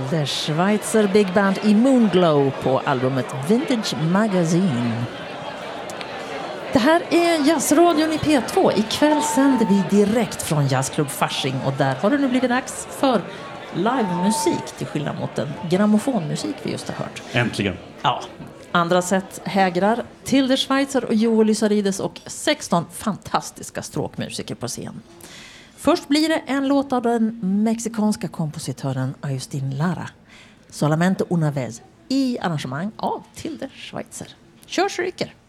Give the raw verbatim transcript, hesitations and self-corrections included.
Tilde Schweitzer Big Band i Moonglow på albumet Vintage Magazine. Det här är Jazzradion i P två. Ikväll sänder vi direkt från Jazzklubb Fasching och där har det nu blivit dags för livemusik till skillnad mot den grammofonmusik vi just har hört. Äntligen. Ja. Andra sätt hägrar Tilde Schweitzer och Joel Lysarides och sexton fantastiska stråkmusiker på scen. Först blir det en låt av den mexikanska kompositören Agustin Lara, Solamente una vez, i arrangemang av Tilde Schweitzer. Kör så ryker!